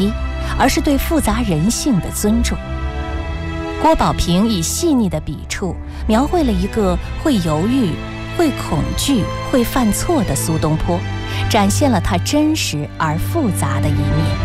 低，而是对复杂人性的尊重。郭宝平以细腻的笔触描绘了一个会犹豫、会恐惧、会犯错的苏东坡，展现了他真实而复杂的一面。